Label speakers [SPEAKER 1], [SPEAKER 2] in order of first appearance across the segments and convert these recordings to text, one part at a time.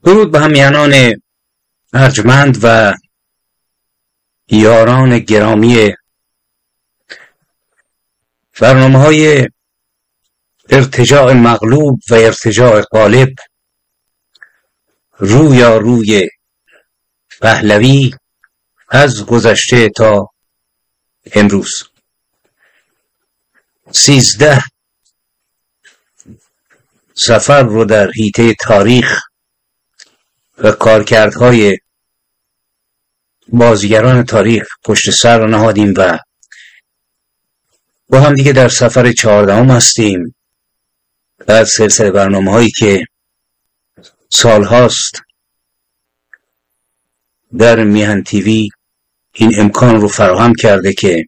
[SPEAKER 1] درود به همیهنان ارجمند و یاران گرامی برنامه‌های ارتجاع مغلوب و ارتجاع غالب، روی پهلوی از گذشته تا امروز. 13 سفر رو در حیطه تاریخ و کارکردهای بازیگران تاریخ پشت سر رو نهادیم و با هم دیگه در سفر 14 هستیم در سلسله برنامه هایی که سالهاست در میهن تیوی این امکان رو فراهم کرده که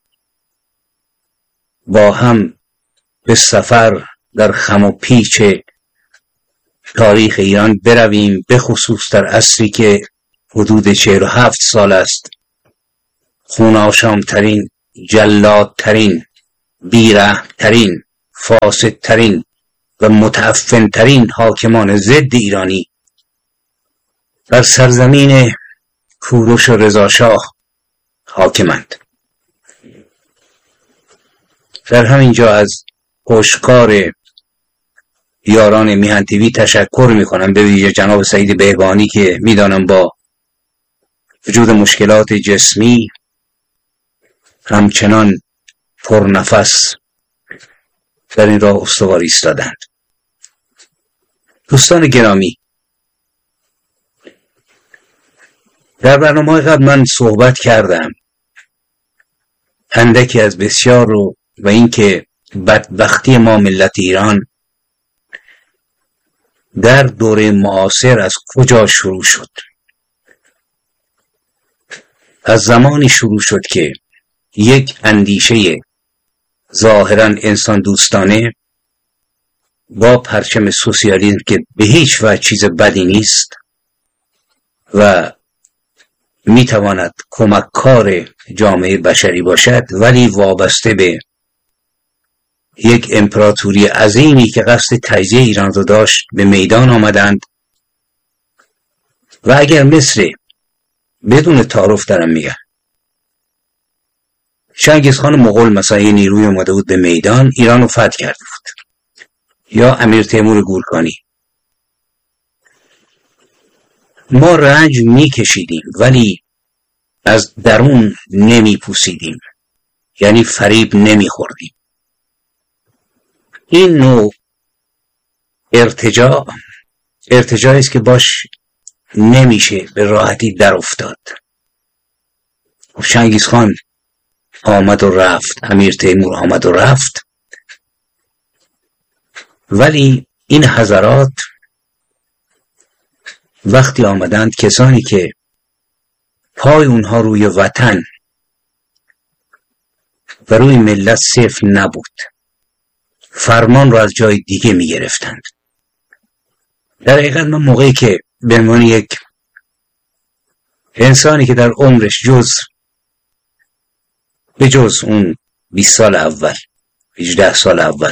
[SPEAKER 1] با هم به سفر در خم و پیچ تاریخ ایران برویم، به خصوص در عصری که حدود 47 سال است خون‌آشام‌ترین، جلادترین، بی‌رحم‌ترین، فاسدترین و متعفن‌ترین حاکمان ضد ایرانی بر سرزمین کوروش و رضاشاه حاکمند. در همینجا از پشتکار یاران میهن تیوی تشکر میکنم، به ویژه جناب سعید بهبانی که میدانم با وجود مشکلات جسمی همچنان پرنفس در این راه استوار ایستادند. دوستان گرامی، در برنامه قبل من صحبت کردم اندکی از بسیار رو و اینکه بدبختی ما ملت ایران در دوره معاصر از کجا شروع شد. از زمانی شروع شد که یک اندیشه ظاهراً انسان دوستانه با پرچم سوسیالیسم که به هیچ وجه چیز بدی نیست و میتواند کمککار جامعه بشری باشد، ولی وابسته به یک امپراتوری عظیمی که قصد تجزیه ایران رو داشت به میدان آمدند و اگر مصر، بدون تعارف دارم میگم، چنگیزخان مغول مثلا یه نیروی اومده بود به میدان، ایران رو فتح کرده بود، یا امیر تیمور گورکانی، ما رنج میکشیدیم ولی از درون نمیپوسیدیم، یعنی فریب نمیخوردیم. این نوع ارتجاعی است که باش نمیشه به راحتی در افتاد. چنگیزخان آمد و رفت، امیر تیمور آمد و رفت، ولی این حضرات وقتی آمدند، کسانی که پای اونها روی وطن و روی ملت صفر نبود، فرمان رو از جای دیگه می گرفتند. در حقیقت من موقعی که به عنوان یک انسانی که در عمرش به جز اون 20 سال اول، 18 سال اول،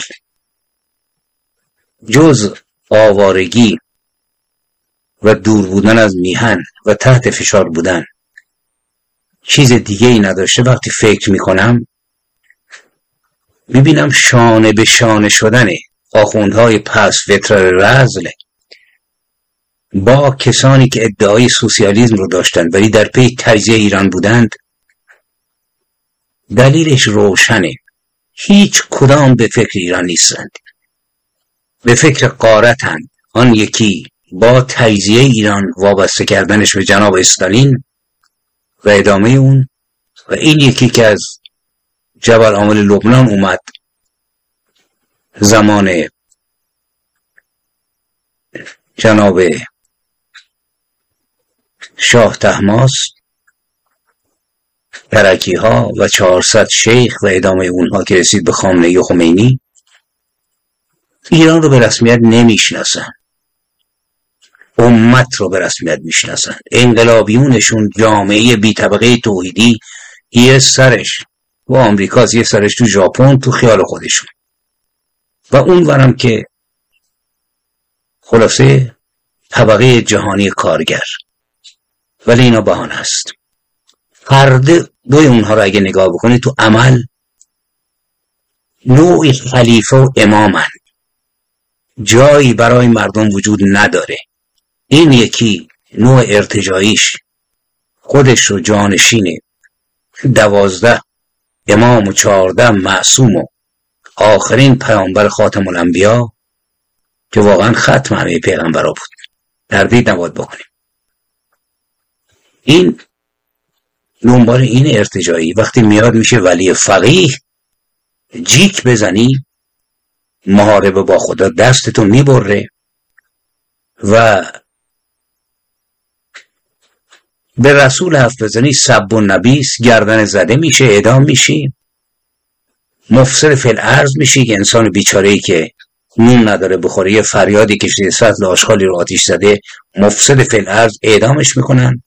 [SPEAKER 1] جز آوارگی و دور بودن از میهن و تحت فشار بودن چیز دیگه ای نداشته، وقتی فکر میکنم میبینم شانه به شانه شدن آخوندهای پس فترار رذل با کسانی که ادعای سوسیالیسم رو داشتند ولی در پی تجزیه ایران بودند. دلیلش روشنه، هیچ کدام به فکر ایران نیستند، به فکر غارتند. آن یکی با تجزیه ایران وابسته کردنش به جناب استالین و ادامه اون، و این یکی که از جبل عامل لبنان اومد زمان جناب شاه طهماسب، ترکی ها و 400 شیخ و ادامه اونها که رسید به خامنه‌ای و خمینی، ایران رو به رسمیت نمیشناسن، امت رو به رسمیت میشناسن. انقلابیونشون جامعه بی طبقه توحیدی یه سرش و آمریکاست، یه سرش تو ژاپن، تو خیال خودشون، و اون ورم که خلاصه طبقه جهانی کارگر. ولی اینا بهانه است. هر دوی اونها رو اگه نگاه بکنی تو عمل نوعی خلیفه و امامن، جایی برای مردم وجود نداره. این یکی نوع ارتجاعیش خودش رو جانشین 12 امام و 14 معصوم و آخرین پیامبر خاتم الانبیا که واقعا ختم همه پیغمبرها بود تردید نباید بکنیم. این دنبال این ارتجاعی وقتی میاد میشه ولی فقیه، جیک بزنی محاربه با خدا دستتو میبره و به رسول حرف بزنی سب و نبیس، گردن زده میشه، اعدام میشی، مفسد فی الارض میشی که انسان بیچاره‌ای که نون نداره بخوره، یه فریادی کشیده سطل آشغالی رو آتیش زده، مفسد فی الارض، اعدامش میکنن.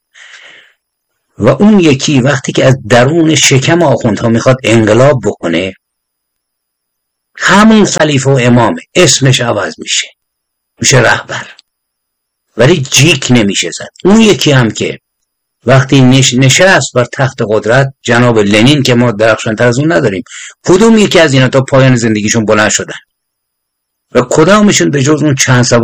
[SPEAKER 1] و اون یکی وقتی که از درون شکم آخوندها میخواد انقلاب بکنه، همون خلیفه و امامه، اسمش عوض میشه رهبر، ولی جیک نمیشه زد. اون یکی هم که وقتی نشست بر تخت قدرت، جناب لنین که ما درخشان‌تر از اون نداریم، کدوم یکی از اینا تا پایان زندگیشون بلند شدن و کدامشون به جز اون چند